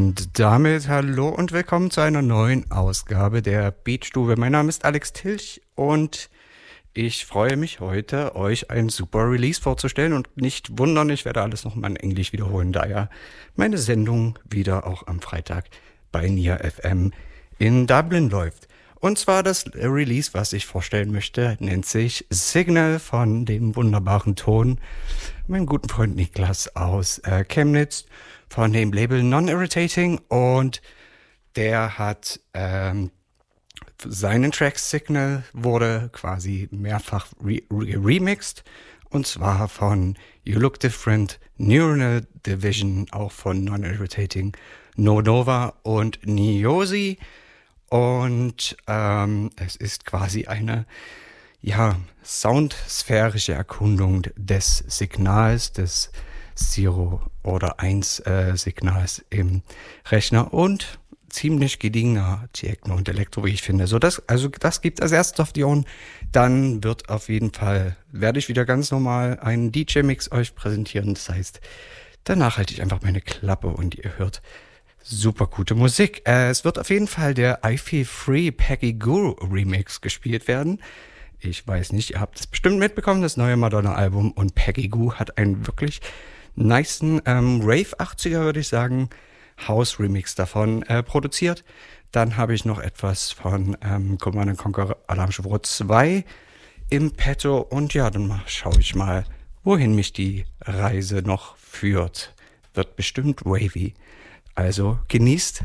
Und damit hallo und willkommen zu einer neuen Ausgabe der Beatstube. Mein Name ist Alex Tilch und ich freue mich heute, euch ein super Release vorzustellen. Und nicht wundern, ich werde alles nochmal in Englisch wiederholen, da ja meine Sendung wieder auch am Freitag bei Nia FM in Dublin läuft. Und zwar das Release, was ich vorstellen möchte, nennt sich Signal von dem wunderbaren Ton. Mein guten Freund Niklas aus Chemnitz von dem Label Non-Irritating, und der hat seinen Track Signal wurde quasi mehrfach remixed, und zwar von You Look Different, Neuronal Division, auch von Non-Irritating, No Nova und Niosi. Und es ist quasi eine soundsphärische Erkundung des Signals, des 0 oder 1 Signals im Rechner, und ziemlich gediegener Techno und Elektro, wie ich finde. Das gibt als erstes auf die Ohren. Dann werde ich wieder ganz normal einen DJ-Mix euch präsentieren. Das heißt, danach halte ich einfach meine Klappe und ihr hört super gute Musik. Es wird auf jeden Fall der I Feel Free Peggy Gou Remix gespielt werden. Ich weiß nicht, ihr habt es bestimmt mitbekommen, das neue Madonna-Album, und Peggy Gou hat einen wirklich nicen Rave 80er, würde ich sagen, House-Remix davon produziert. Dann habe ich noch etwas von Command & Conquer Alarmstufe 2 im Petto, und ja, dann schaue ich mal, wohin mich die Reise noch führt. Wird bestimmt wavy. Also genießt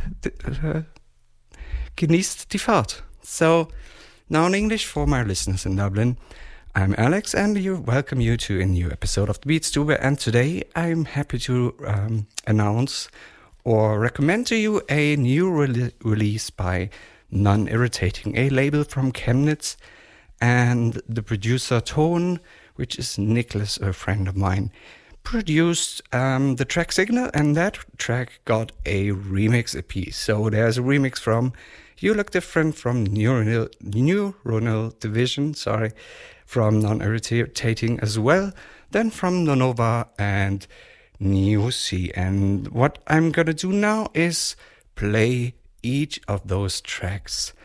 die Fahrt. So, now in English for my listeners in Dublin, I'm Alex and welcome you to a new episode of the Beatstube, and today I'm happy to announce or recommend to you a new release by Non-Irritating, a label from Chemnitz, and the producer Tone, which is Nicholas, a friend of mine, produced the track Signal, and that track got a remix EP. So there's a remix from You Look Different, from Neuronal Division, from Non-Irritating as well, then from No Nova and Niosi. And what I'm gonna do now is play each of those tracks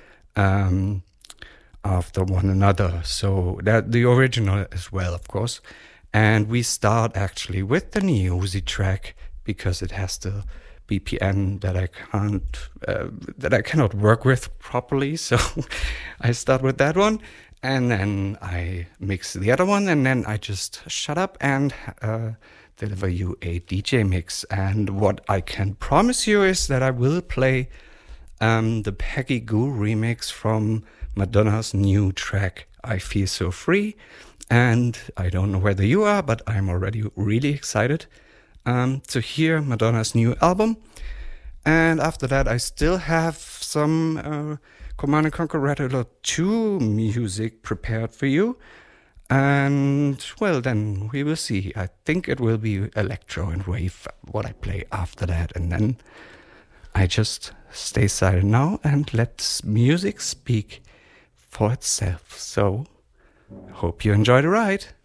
after one another, so that the original as well, of course. And we start actually with the Niosi track because it has the BPM that I cannot work with properly. So I start with that one, and then I mix the other one, and then I just shut up and deliver you a DJ mix. And what I can promise you is that I will play the Peggy Gou remix from Madonna's new track I Feel So Free. And I don't know whether you are, but I'm already really excited to hear Madonna's new album. And after that, I still have some Command & Conquer Red Alert 2 music prepared for you. And, well, then we will see. I think it will be electro and rave, what I play after that. And then I just stay silent now and let music speak for itself. So, hope you enjoy the ride.